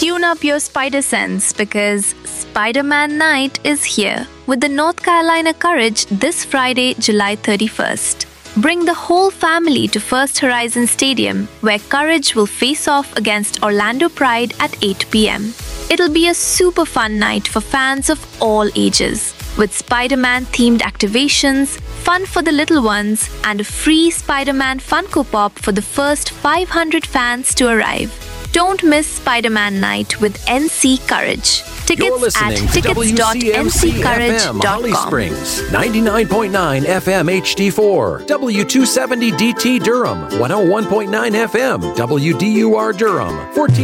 Tune up your spider sense because Spider-Man Night is here with the North Carolina Courage this Friday, July 31st. Bring the whole family to First Horizon Stadium where Courage will face off against Orlando Pride at 8 p.m. It'll be a super fun night for fans of all ages, with Spider-Man themed activations, fun for the little ones, and a free Spider-Man Funko Pop for the first 500 fans to arrive. Don't miss Spider-Man Night with NC Courage. You're Tickets at listening to WCMC-FM Holly tickets.mccourage.com. Springs, 99.9 FM HD4, W270 DT Durham, 101.9 FM WDUR Durham, 14